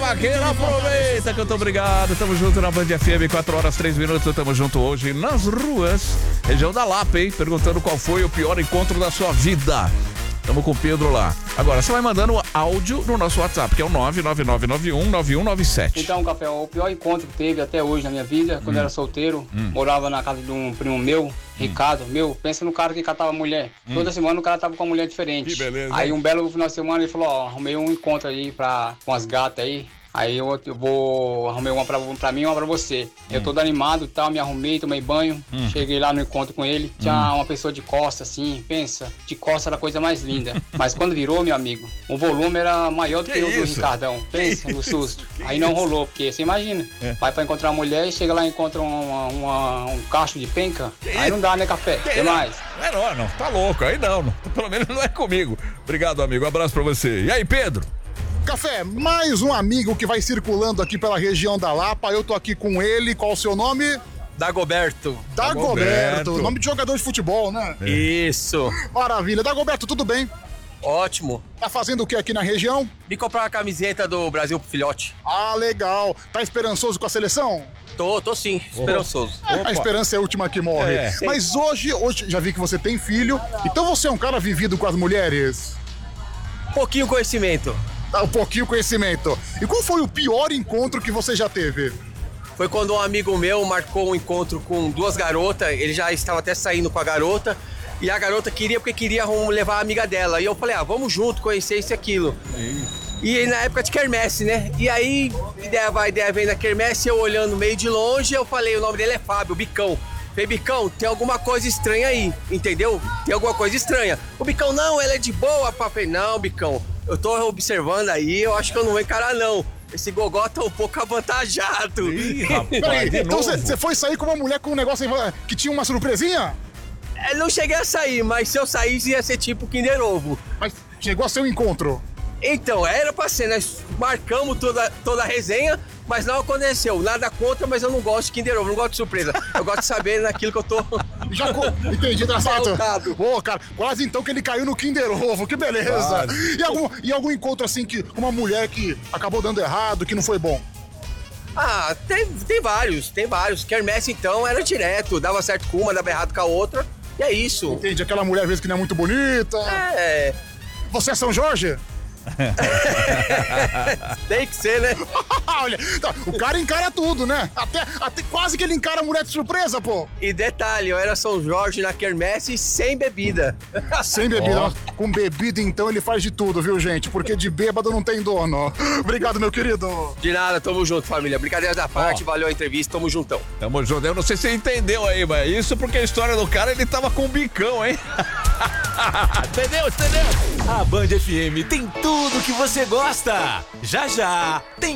vaqueiro, aproveita que eu tô obrigado. Tamo junto na Band FM, 4 horas 3 minutos. Tamo junto hoje nas ruas, região da Lapa, hein? Perguntando qual foi o pior encontro da sua vida. Tamo com o Pedro lá. Agora, você vai mandando áudio no nosso WhatsApp, que é o 999919197. Então, Café, o pior encontro que teve até hoje na minha vida, quando eu era solteiro, morava na casa de um primo meu, Ricardo, pensa no cara que catava mulher. Toda semana o cara tava com uma mulher diferente. Que beleza. Aí um belo final de semana ele falou, arrumei um encontro aí com as gatas aí. Aí eu arrumei uma pra mim e uma pra você. Eu todo animado e tal, me arrumei, tomei banho. Cheguei lá no encontro com ele. Tinha uma pessoa de costa, assim, pensa. De costa era a coisa mais linda. Mas quando virou, meu amigo, o volume era maior do que o do Ricardão. Pensa no susto. Aí não rolou, porque você imagina. Vai pra encontrar uma mulher e chega lá e encontra um cacho de penca. Aí não dá, né, Café? O que mais? Não, tá louco. Aí não. Pelo menos não é comigo. Obrigado, amigo. Um abraço pra você. E aí, Pedro? Café, mais um amigo que vai circulando aqui pela região da Lapa. Eu tô aqui com ele. Qual o seu nome? Dagoberto. Dagoberto. Nome de jogador de futebol, né? Isso. Maravilha. Dagoberto, tudo bem? Ótimo. Tá fazendo o que aqui na região? Vim comprar uma camiseta do Brasil pro filhote. Ah, legal. Tá esperançoso com a seleção? Tô sim, esperançoso. A esperança é a última que morre. Mas hoje já vi que você tem filho. Então você é um cara vivido com as mulheres? Pouquinho conhecimento. Um pouquinho conhecimento. E qual foi o pior encontro que você já teve? Foi quando um amigo meu marcou um encontro com duas garotas, ele já estava até saindo com a garota, e a garota queria levar a amiga dela. E eu falei, vamos junto, conhecer isso e aquilo. E na época de quermesse, né? E aí, ideia vem da quermesse, eu olhando meio de longe, eu falei, o nome dele é Fábio, Bicão. Falei, Bicão, tem alguma coisa estranha aí, entendeu? Tem alguma coisa estranha. O Bicão, não, ela é de boa, pá. Falei, não, Bicão, eu tô observando aí, eu acho que eu não vou encarar, não. Esse gogó tá um pouco avantajado. Ih, rapaz, Peraí, então você foi sair com uma mulher com um negócio que tinha uma surpresinha? Não cheguei a sair, mas se eu saísse ia ser tipo Kinder Ovo. Mas chegou a ser um encontro? Então, era pra ser, nós marcamos toda a resenha, mas não aconteceu. Nada contra, mas eu não gosto de Kinder Ovo, não gosto de surpresa. Eu gosto de saber naquilo que eu tô... Entendi, tá certo. Pô, cara, quase então que ele caiu no Kinder Ovo, que beleza. E algum encontro assim com uma mulher que acabou dando errado, que não foi bom? Tem vários. Quermesse, então, era direto. Dava certo com uma, dava errado com a outra. E é isso. Entendi, aquela mulher às vezes que não é muito bonita. Você é São Jorge? Tem que ser, né? Olha, o cara encara tudo, né? Até quase que ele encara a mulher de surpresa, pô. E detalhe, eu era São Jorge na quermesse sem bebida. Sem bebida? Com bebida, então, ele faz de tudo, viu, gente? Porque de bêbado não tem dono. Obrigado, meu querido. De nada, tamo junto, família. Brincadeira da parte, valeu a entrevista, tamo juntão. Tamo junto. Eu não sei se você entendeu aí, mas isso porque a história do cara, ele tava com um bicão, hein? Entendeu? A Band FM tem tudo que você gosta. Já tem